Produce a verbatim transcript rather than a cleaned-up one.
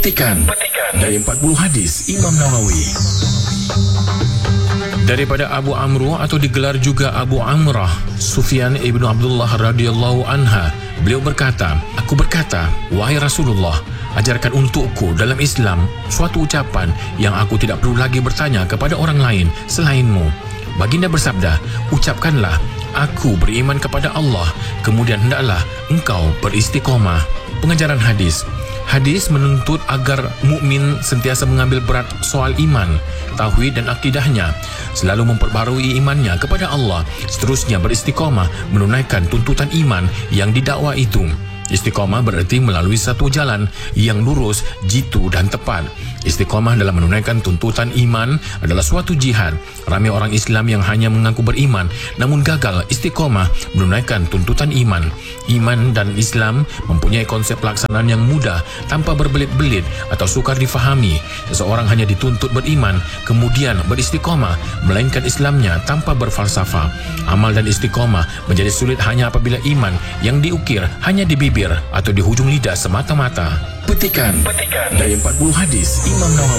Petikan dari empat puluh hadis Imam Nawawi. Daripada Abu Amru atau digelar juga Abu Amrah, Sufyan ibnu Abdullah radhiyallahu anha, beliau berkata, aku berkata, wahai Rasulullah, ajarkan untukku dalam Islam suatu ucapan yang aku tidak perlu lagi bertanya kepada orang lain selainmu. Baginda bersabda, ucapkanlah, aku beriman kepada Allah, kemudian hendaklah engkau beristiqomah. Pengajaran hadis. Hadis menuntut agar mukmin sentiasa mengambil berat soal iman, tauhid dan akidahnya, selalu memperbarui imannya kepada Allah, seterusnya beristiqamah menunaikan tuntutan iman yang didakwa itu. Istiqamah berarti melalui satu jalan yang lurus, jitu dan tepat. Istiqamah dalam menunaikan tuntutan iman adalah suatu jihad. Ramai orang Islam yang hanya mengaku beriman namun gagal istiqamah menunaikan tuntutan iman. Iman dan Islam mempunyai konsep pelaksanaan yang mudah tanpa berbelit-belit atau sukar difahami. Seseorang hanya dituntut beriman kemudian beristiqamah melainkan Islamnya tanpa berfalsafah. Amal dan istiqamah menjadi sulit hanya apabila iman yang diukir hanya di bibir atau di hujung lidah semata-mata. Petikan dari empat puluh hadis Imam Nawawi.